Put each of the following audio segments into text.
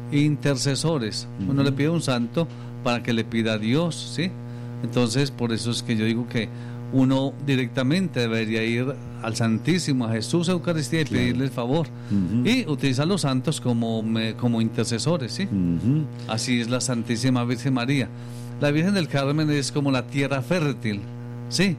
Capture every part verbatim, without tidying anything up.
intercesores. Uh-huh. Uno le pide a un santo para que le pida a Dios, ¿sí? Entonces, por eso es que yo digo que uno directamente debería ir al Santísimo, a Jesús, a Eucaristía y claro. pedirle el favor. Uh-huh. Y utilizar los santos como, como intercesores, ¿sí? Uh-huh. Así es la Santísima Virgen María. La Virgen del Carmen es como la tierra fértil, ¿sí?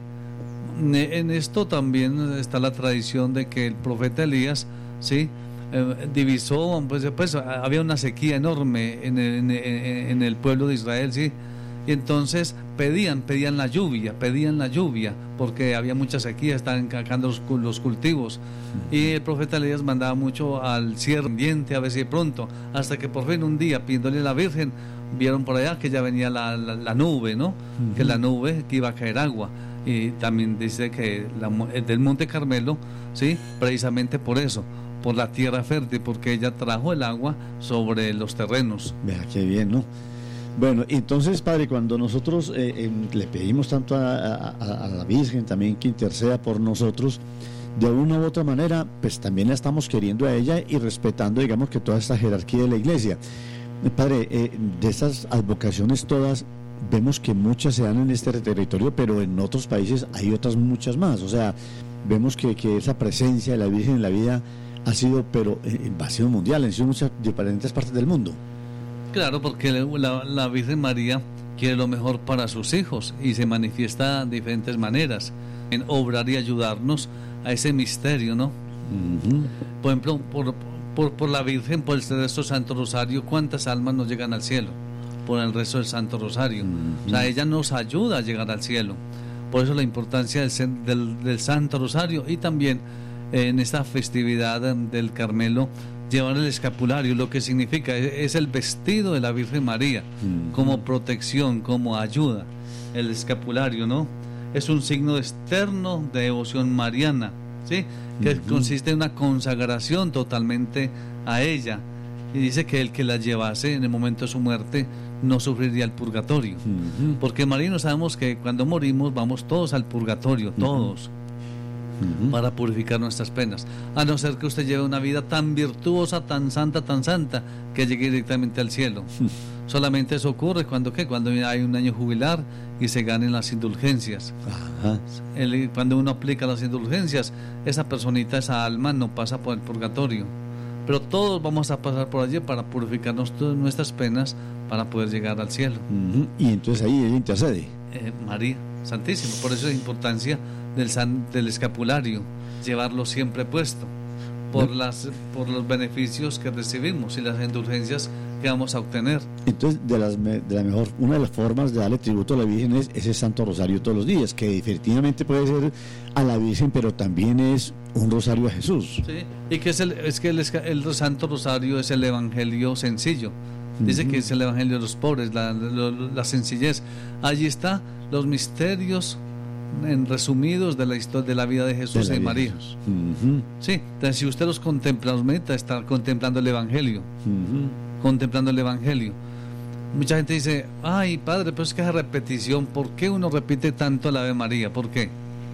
En esto también está la tradición de que el profeta Elías, ¿sí? Eh, divisó, pues, pues había una sequía enorme en el, en, en el pueblo de Israel, ¿sí? Y entonces pedían, pedían la lluvia, pedían la lluvia, porque había mucha sequía, estaban cacando los, los cultivos. Y el profeta Elías mandaba mucho al cielo ambiente, a ver si pronto, hasta que por fin un día, pidiéndole a la Virgen, vieron por allá que ya venía la, la, la nube, ¿no? Uh-huh. Que la nube, que iba a caer agua. Y también dice que la, del Monte Carmelo, ¿sí? Precisamente por eso, por la tierra fértil, porque ella trajo el agua sobre los terrenos. Vea qué bien, ¿no? Bueno, entonces, padre, cuando nosotros eh, eh, le pedimos tanto a, a, a la Virgen también que interceda por nosotros, de una u otra manera, pues también la estamos queriendo a ella y respetando, digamos, que toda esta jerarquía de la Iglesia. Padre, eh, de estas advocaciones todas, vemos que muchas se dan en este territorio, pero en otros países hay otras muchas más. O sea, vemos que, que esa presencia de la Virgen en la vida ha sido, pero en vacío mundial, en muchas diferentes partes del mundo. Claro, porque la, la Virgen María quiere lo mejor para sus hijos y se manifiesta de diferentes maneras en obrar y ayudarnos a ese misterio, ¿no? Uh-huh. Por ejemplo, por, por, por la Virgen, por el resto del Santo Rosario, ¿cuántas almas nos llegan al cielo? Por el resto del Santo Rosario. Uh-huh. O sea, ella nos ayuda a llegar al cielo. Por eso la importancia del, del, del Santo Rosario, y también eh, en esta festividad del Carmelo, llevar el escapulario, lo que significa es el vestido de la Virgen María, uh-huh. como protección, como ayuda. El escapulario, ¿no? Es un signo externo de devoción mariana, ¿sí? Que uh-huh. consiste en una consagración totalmente a ella. Y dice que el que la llevase en el momento de su muerte no sufriría el purgatorio. Uh-huh. Porque marinos sabemos que cuando morimos vamos todos al purgatorio, todos. Uh-huh. Para purificar nuestras penas, a no ser que usted lleve una vida tan virtuosa, tan santa, tan santa, que llegue directamente al cielo. Uh-huh. Solamente eso ocurre cuando ¿qué? Cuando hay un año jubilar y se ganen las indulgencias. Uh-huh. El, cuando uno aplica las indulgencias, esa personita, esa alma no pasa por el purgatorio, pero todos vamos a pasar por allí para purificarnos todas nuestras penas para poder llegar al cielo. Uh-huh. Y entonces ahí ella intercede. Eh, María Santísima, por eso la importancia del, san, del escapulario, llevarlo siempre puesto, por, las, por los beneficios que recibimos y las indulgencias que vamos a obtener. Entonces, de, las, de la mejor, una de las formas de darle tributo a la Virgen es ese Santo Rosario todos los días, que definitivamente puede ser a la Virgen, pero también es un rosario a Jesús. Sí, y que es, el, es que el, el Santo Rosario es el Evangelio sencillo. Dice uh-huh. que es el Evangelio de los pobres, la, la, la sencillez. Allí está los misterios en resumidos de la historia de la vida de Jesús de y María. Uh-huh. Sí, entonces si usted los contempla, los medita, está contemplando el Evangelio. Uh-huh. Contemplando el Evangelio. Mucha gente dice, ay padre, pero es que es repetición. ¿Por qué uno repite tanto la Ave María? ¿Por qué?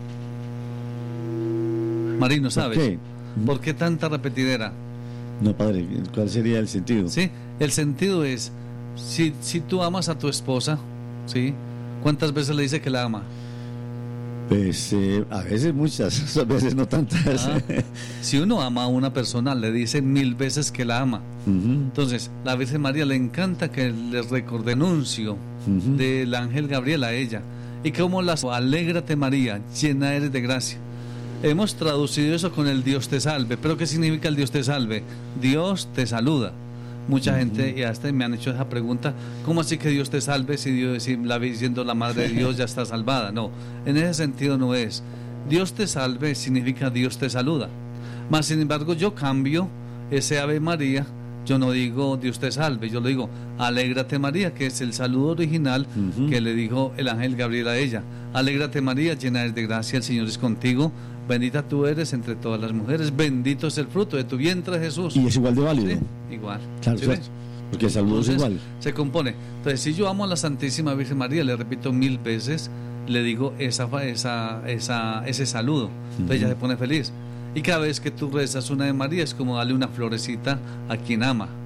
Marino, ¿sabes? ¿Por qué? ¿Por qué tanta repetidera? No, padre, ¿cuál sería el sentido? Sí, el sentido es, si, si tú amas a tu esposa, ¿sí? ¿Cuántas veces le dice que la ama? Pues eh, a veces muchas, a veces no tantas. Ah, si uno ama a una persona, le dice mil veces que la ama. Uh-huh. Entonces, la Virgen María le encanta que les recorde el anuncio uh-huh. del ángel Gabriel a ella. Y como las alégrate María, llena eres de gracia. Hemos traducido eso con el Dios te salve. ¿Pero qué significa el Dios te salve? Dios te saluda. Mucha uh-huh. gente y hasta me han hecho esa pregunta, ¿cómo así que Dios te salve si Dios, si la siendo la madre de Dios ya está salvada? No, en ese sentido no es. Dios te salve significa Dios te saluda. Mas sin embargo yo cambio ese Ave María, yo no digo Dios te salve, yo le digo alégrate María, que es el saludo original uh-huh. que le dijo el ángel Gabriel a ella. Alégrate María, llena eres de gracia, el Señor es contigo. Bendita tú eres entre todas las mujeres, bendito es el fruto de tu vientre, Jesús. Y es igual de válido. Sí, igual. Claro, ¿sí ves? Porque el saludo Entonces, es igual. Se compone. Entonces, si yo amo a la Santísima Virgen María, le repito mil veces, le digo esa, esa, esa, ese saludo. Entonces uh-huh. ella se pone feliz. Y cada vez que tú rezas una de María, es como darle una florecita a quien ama.